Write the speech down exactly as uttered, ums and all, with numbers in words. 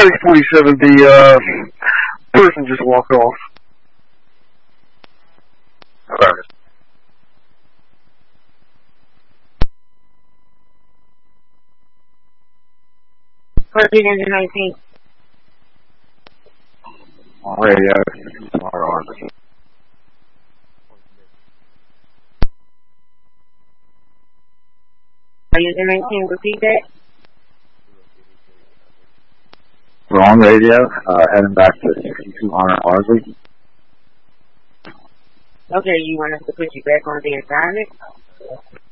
six forty-seven, the uh, person just walked off. Alright. fourteen nineteen. On radio, tomorrow on. User nineteen, repeat that. We're on radio, uh, heading back to sixty-two hundred Ardley. Okay, you want us to put you back on the assignment?